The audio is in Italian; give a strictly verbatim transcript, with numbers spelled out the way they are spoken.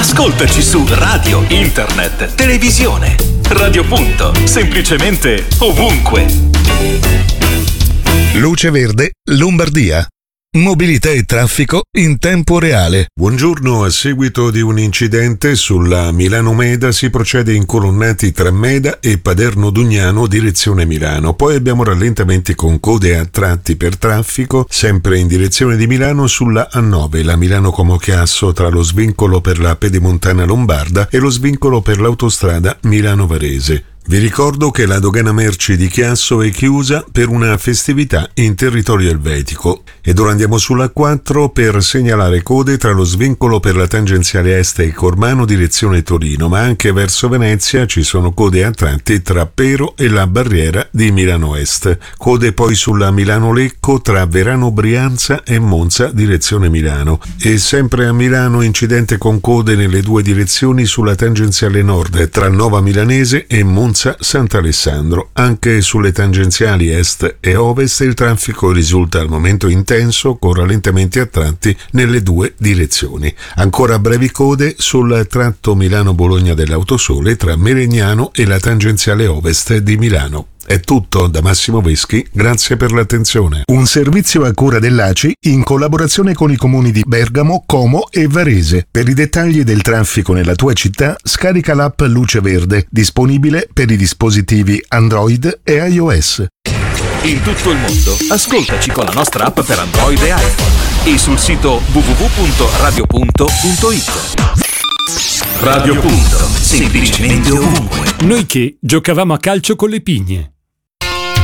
Ascoltaci su radio, internet, televisione. Radio Punto, semplicemente ovunque. Luce Verde, Lombardia. Mobilità e traffico in tempo reale. Buongiorno, a seguito di un incidente sulla Milano Meda si procede in colonnati tra Meda e Paderno Dugnano direzione Milano. Poi abbiamo rallentamenti con code a tratti per traffico, sempre in direzione di Milano sulla A nove, la Milano Como Chiasso tra lo svincolo per la Pedemontana Lombarda e lo svincolo per l'autostrada Milano Varese. Vi ricordo che la dogana merci di Chiasso è chiusa per una festività in territorio elvetico. Ed ora andiamo sulla quattro per segnalare code tra lo svincolo per la tangenziale est e Cormano direzione Torino, ma anche verso Venezia ci sono code a tratti tra Pero e la barriera di Milano Est. Code poi sulla Milano Lecco tra Verano Brianza e Monza direzione Milano. E sempre a Milano incidente con code nelle due direzioni sulla tangenziale nord tra Nova Milanese e Monza Sant'Alessandro. Anche sulle tangenziali est e ovest il traffico risulta al momento intenso con rallentamenti a tratti nelle due direzioni. Ancora brevi code sul tratto Milano-Bologna dell'Autosole tra Melegnano e la tangenziale ovest di Milano. È tutto da Massimo Veschi, grazie per l'attenzione. Un servizio a cura dell'A C I in collaborazione con i comuni di Bergamo, Como e Varese. Per i dettagli del traffico nella tua città, scarica l'app Luce Verde, disponibile per i dispositivi Android e iOS. In tutto il mondo, ascoltaci con la nostra app per Android e iPhone e sul sito w w w punto radio punto punto it. Radio Punto, semplicemente ovunque. Noi che giocavamo a calcio con le pigne.